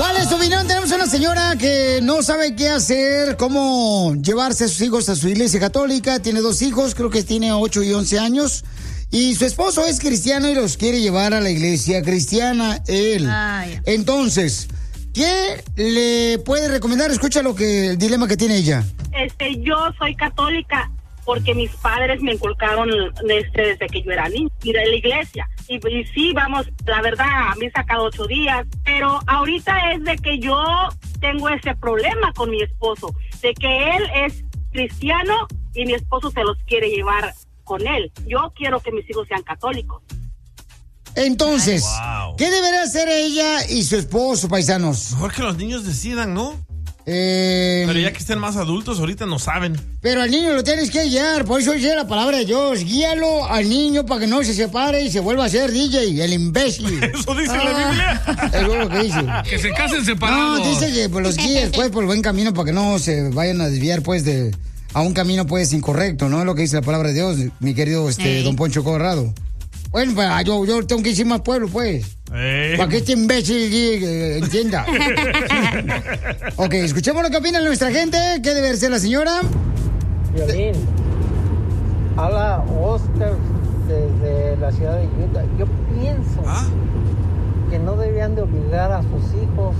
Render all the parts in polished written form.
¿Cuál es tu opinión? Tenemos una señora que no sabe qué hacer, cómo llevarse a sus hijos a su iglesia católica. Tiene 2 hijos, creo que tiene 8 y 11 años. Y su esposo es cristiano y los quiere llevar a la iglesia cristiana, él. Entonces, ¿qué le puede recomendar? Escucha el dilema que tiene ella. Yo soy católica porque mis padres me inculcaron desde que yo era niña, ir a la iglesia. Y sí, vamos, la verdad, a misa cada 8 días. Pero ahorita es de que yo tengo ese problema con mi esposo, de que él es cristiano y mi esposo se los quiere llevar con él. Yo quiero que mis hijos sean católicos. Entonces, ¿qué debería hacer ella y su esposo, paisanos? Mejor que los niños decidan, ¿no? Pero ya que estén más adultos, ahorita no saben. Pero al niño lo tienes que guiar, por eso dice la palabra de Dios. Guíalo al niño para que no se separe y se vuelva a ser DJ, el imbécil. Eso dice la Biblia. Eso es lo que dice. Que se casen separados. No, dice que pues, los guíes pues, por el buen camino para que no se vayan a desviar pues a un camino pues incorrecto, ¿no? Es lo que dice la palabra de Dios, mi querido don Poncho Corrado. Bueno, pues, yo tengo que ir más pueblo, pues. Para que este imbécil entienda. Ok, escuchemos lo que opina nuestra gente. ¿Qué debe ser la señora? Violín. Habla Oscar desde la ciudad de Utah. Yo pienso que no deberían de obligar a sus hijos.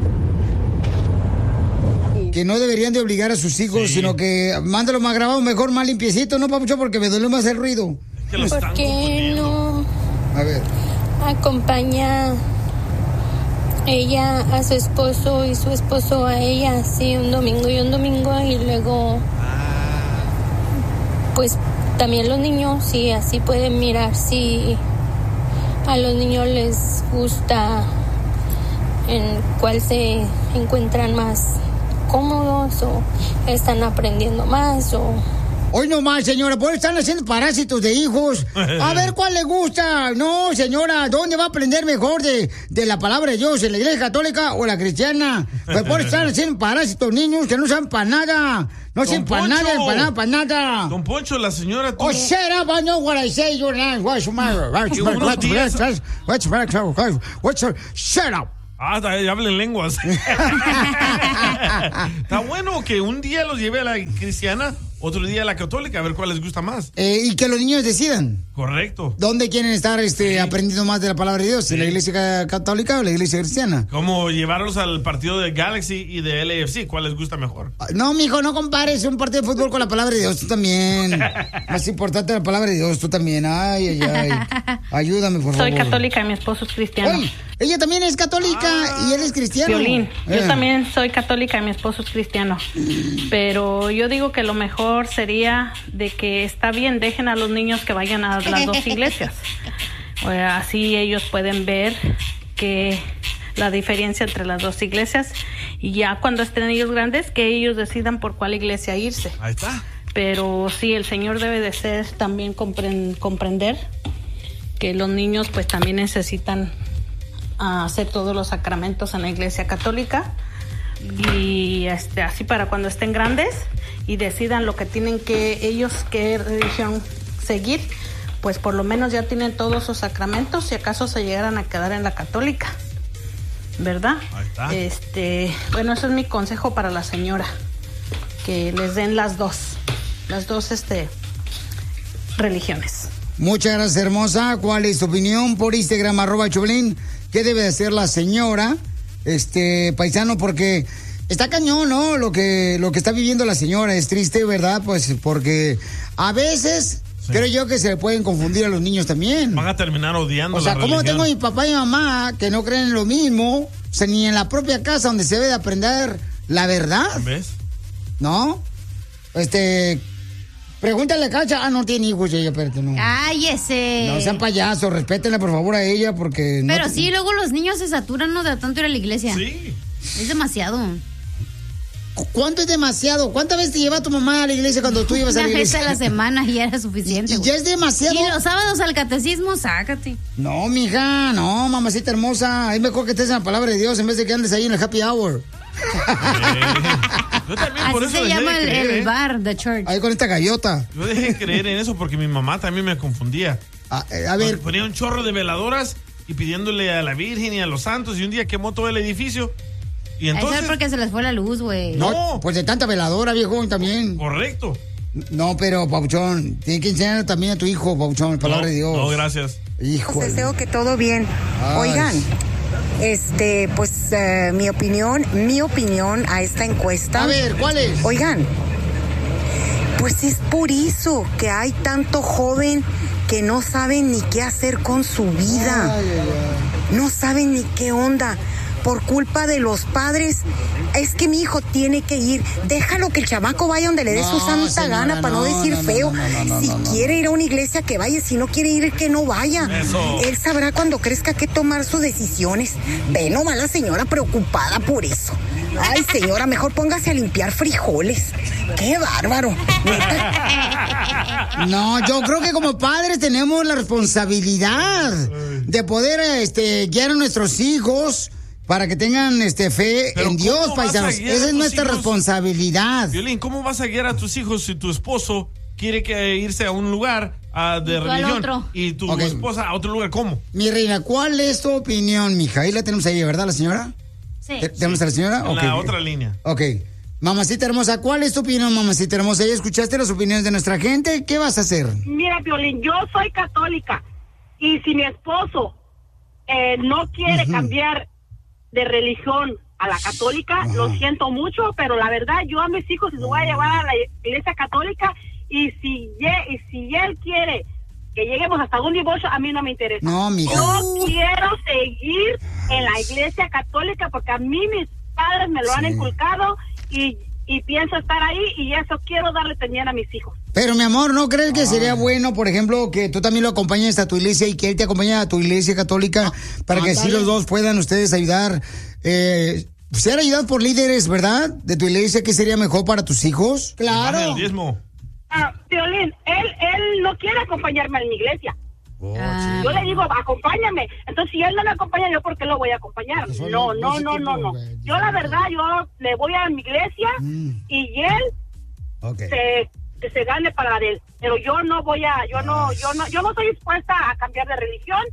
Que no deberían de obligar a sus hijos, sino que mándalo más grabado, mejor más limpiecito, ¿no, papucho? Porque me duele más el ruido. ¿Por qué no a ver. acompaña ella a su esposo y su esposo a ella, así un domingo y luego pues también los niños, sí, así pueden mirar si a los niños les gusta, en cuál se encuentran más cómodos o están aprendiendo más o... Hoy nomás, señora, pues están haciendo parásitos de hijos. A ver cuál le gusta. No, señora, ¿dónde va a aprender mejor de la palabra de Dios? ¿En la iglesia católica o la cristiana? Pues por están haciendo parásitos niños que no saben para nada. No sirven para nada, para nada. Don Poncho, la señora... Oh, shut up, I know what I say. You're not... What's the matter? Shut up. Ya hablen lenguas. Está bueno que un día los lleve a la cristiana, otro día a la católica, a ver cuál les gusta más. Y que los niños decidan. Correcto. ¿Dónde quieren estar aprendiendo más de la palabra de Dios? ¿En la iglesia católica o la iglesia cristiana? Como llevarlos al partido de Galaxy y de LAFC, ¿cuál les gusta mejor? No, mijo, no compares un partido de fútbol con la palabra de Dios, tú también. Más importante la palabra de Dios, tú también. Ay. Ayúdame, por favor. Soy católica y mi esposo es cristiano. Oye, ella también es católica y él es cristiano. Violín, yo también soy católica y mi esposo es cristiano. Pero yo digo que lo mejor sería de que está bien, dejen a los niños que vayan a las 2 iglesias. Así ellos pueden ver que la diferencia entre las 2 iglesias, y ya cuando estén ellos grandes, que ellos decidan por cuál iglesia irse. Ahí está. Pero sí, el Señor debe de ser también comprender que los niños pues también necesitan hacer todos los sacramentos en la iglesia católica, y así para cuando estén grandes y decidan lo que tienen que ellos, qué religión seguir, pues por lo menos ya tienen todos sus sacramentos, si acaso se llegaran a quedar en la católica, ¿verdad? Ahí está. Bueno, ese es mi consejo para la señora, que les den las dos religiones. Muchas gracias, hermosa. ¿Cuál es tu opinión? Por Instagram, @Choplin. ¿Qué debe hacer la señora, paisano? Porque está cañón, ¿no? Lo que está viviendo la señora es triste, ¿verdad? Pues porque a veces creo yo que se le pueden confundir a los niños también. Van a terminar odiando la religión. O sea, ¿cómo tengo mi papá y mamá que no creen en lo mismo? O sea, ni en la propia casa donde se debe de aprender la verdad. ¿Ves? ¿No? Pregúntale a Cacha. No tiene hijos ella, espérate, no. ¡Cállese! No sean payasos, respétenle por favor a ella porque... Pero sí, luego los niños se saturan, ¿no? De tanto ir a la iglesia. Sí. Es demasiado. ¿Cuánto es demasiado? ¿Cuántas veces te lleva tu mamá a la iglesia cuando tú ibas a la iglesia? Una vez a la semana y ya era suficiente. ¿Y ya es demasiado? Y los sábados al catecismo, sácate. No, mija, no, mamacita hermosa. Es mejor que estés en la palabra de Dios en vez de que andes ahí en el happy hour. Yo también por Así eso se llama creer, el bar, the church. Ahí con esta gallota. Yo dejé de creer en eso porque mi mamá también me confundía. A ver. Ponía un chorro de veladoras y pidiéndole a la Virgen y a los santos, y un día quemó todo el edificio ¿Y entonces? Eso es porque se les fue la luz, güey. No, pues de tanta veladora, viejo, también. Correcto. No, pero, Pauchón, tiene que enseñar también a tu hijo, Pauchón, palabra de Dios. No, gracias. Hijo. Pues deseo que todo bien. Oigan, pues mi opinión a esta encuesta. A ver, ¿cuál es? Oigan, pues es por eso que hay tanto joven que no saben ni qué hacer con su vida. No saben ni qué onda. Por culpa de los padres, es que mi hijo tiene que ir. Déjalo que el chamaco vaya donde le dé su santa señora, gana, para no decir feo. Si quiere ir a una iglesia, que vaya. Si no quiere ir, que no vaya. Eso. Él sabrá cuando crezca qué tomar sus decisiones. Ve nomás la señora preocupada por eso. Ay, señora, mejor póngase a limpiar frijoles. ¡Qué bárbaro! No, yo creo que como padres tenemos la responsabilidad de poder guiar a nuestros hijos para que tengan fe en Dios, paisanos. Esa es nuestra responsabilidad. Violín, ¿cómo vas a guiar a tus hijos si tu esposo quiere irse a un lugar de religión y tu esposa a otro lugar? ¿Cómo? Mi reina, ¿cuál es tu opinión, mija? Ahí la tenemos ahí, ¿verdad, la señora? Sí. ¿Tenemos a la señora? En la otra línea. Ok. Mamacita hermosa, ¿cuál es tu opinión, mamacita hermosa? ¿Ya escuchaste las opiniones de nuestra gente? ¿Qué vas a hacer? Mira, Violín, yo soy católica y si mi esposo no quiere cambiar de religión a la católica, lo siento mucho, pero la verdad yo a mis hijos les voy a llevar a la iglesia católica y si él quiere que lleguemos hasta un divorcio, a mí no me interesa. No, mija. Yo quiero seguir en la iglesia católica porque a mí mis padres me lo han inculcado y pienso estar ahí y eso quiero darle también a mis hijos. Pero, mi amor, ¿no crees que sería bueno, por ejemplo, que tú también lo acompañes a tu iglesia y que él te acompañe a tu iglesia católica para que así los dos puedan ustedes ayudar, ser ayudados por líderes, ¿verdad? De tu iglesia, ¿qué sería mejor para tus hijos? Claro. El diezmo. Violín, él no quiere acompañarme a mi iglesia. Yo le digo, acompáñame. Entonces, si él no me acompaña, ¿yo por qué lo voy a acompañar? No. Yo, la verdad, yo le voy a mi iglesia y él se gane para él. Pero yo no voy a, yo no estoy dispuesta a cambiar de religión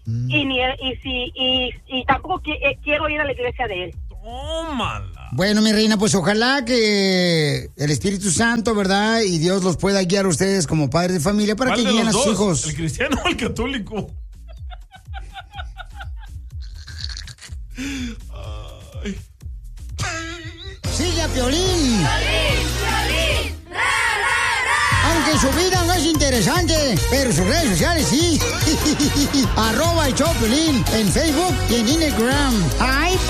y tampoco quiero ir a la iglesia de él. Tómala. Bueno, mi reina, pues ojalá que el Espíritu Santo, ¿verdad? Y Dios los pueda guiar a ustedes como padres de familia para que guíen a sus hijos. ¿El cristiano o el católico? ¡Sigue a Piolín! Aunque su vida no es interesante, pero sus redes sociales sí. @el show Piolín en Facebook y en Instagram. ¡Ay,